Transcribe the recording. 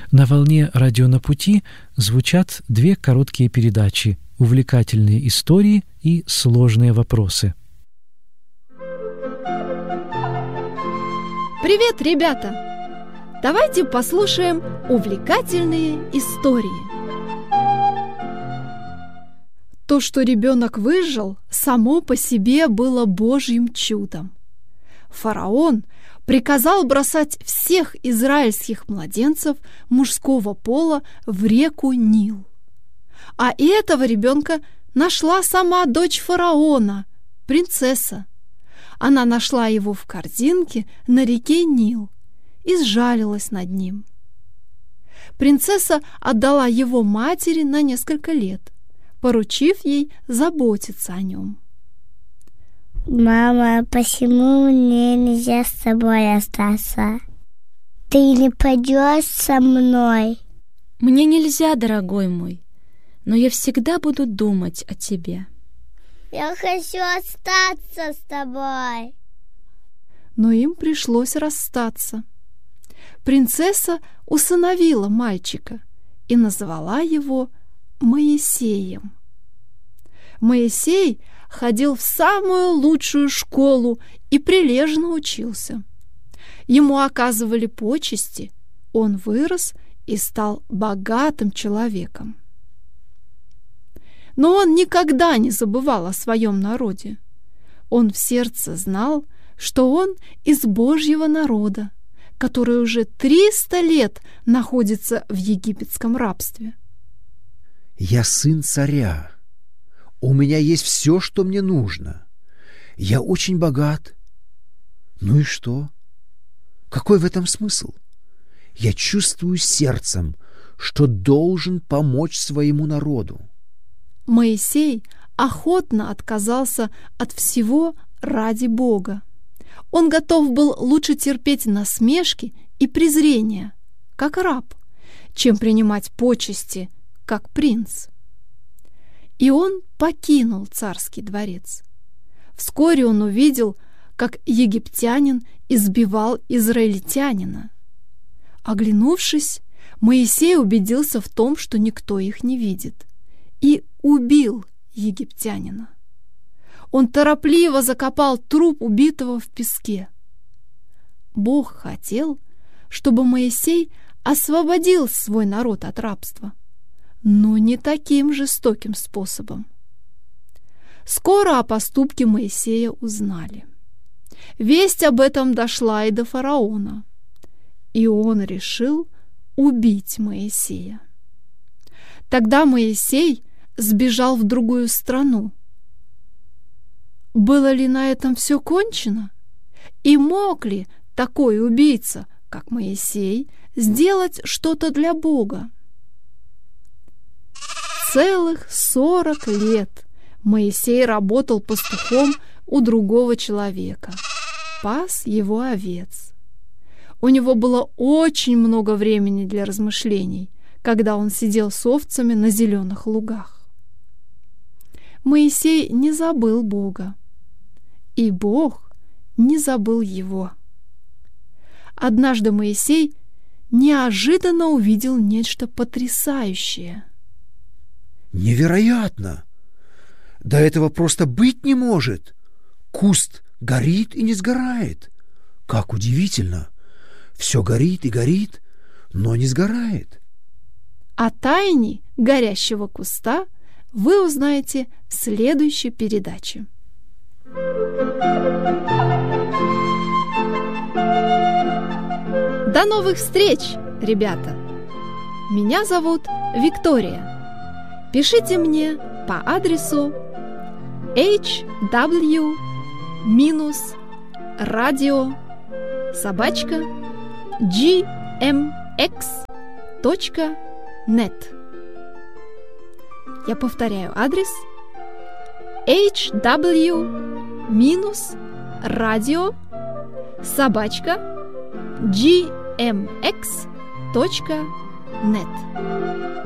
На волне «Радио на пути» звучат две короткие передачи «Увлекательные истории» и «Сложные вопросы». Привет, ребята! Давайте послушаем увлекательные истории. То, что ребенок выжил, само по себе было Божьим чудом. Фараон приказал бросать всех израильских младенцев мужского пола в реку Нил. А этого ребенка нашла сама дочь фараона, принцесса. Она нашла его в корзинке на реке Нил и сжалилась над ним. Принцесса отдала его матери на несколько лет, поручив ей заботиться о нем. «Мама, почему мне нельзя с тобой остаться? Ты не пойдешь со мной?» «Мне нельзя, дорогой мой, но я всегда буду думать о тебе». «Я хочу остаться с тобой». Но им пришлось расстаться. Принцесса усыновила мальчика и назвала его Моисеем. Моисей ходил в самую лучшую школу и прилежно учился. Ему оказывали почести, он вырос и стал богатым человеком. Но он никогда не забывал о своем народе. Он в сердце знал, что он из Божьего народа, который уже 300 лет находится в египетском рабстве. «Я сын царя. У меня есть все, что мне нужно. Я очень богат. Ну и что? Какой в этом смысл? Я чувствую сердцем, что должен помочь своему народу». Моисей охотно отказался от всего ради Бога. Он готов был лучше терпеть насмешки и презрение, как раб, чем принимать почести, как принц. И он покинул царский дворец. Вскоре он увидел, как египтянин избивал израильтянина. Оглянувшись, Моисей убедился в том, что никто их не видит, и убил египтянина. Он торопливо закопал труп убитого в песке. Бог хотел, чтобы Моисей освободил свой народ от рабства, но не таким жестоким способом. Скоро о поступке Моисея узнали. Весть об этом дошла и до фараона, и он решил убить Моисея. Тогда Моисей сбежал в другую страну. Было ли на этом все кончено? И мог ли такой убийца, как Моисей, сделать что-то для Бога? Целых 40 лет Моисей работал пастухом у другого человека, пас его овец. У него было очень много времени для размышлений, когда он сидел с овцами на зеленых лугах. Моисей не забыл Бога, и Бог не забыл его. Однажды Моисей неожиданно увидел нечто потрясающее. «Невероятно! Да этого просто быть не может! Куст горит и не сгорает! Как удивительно! Все горит и горит, но не сгорает!» О тайне горящего куста вы узнаете в следующей передаче. До новых встреч, ребята! Меня зовут Виктория. Пишите мне по адресу hw-radio@gmx.net. Я повторяю адрес hw-radio@gmx.net.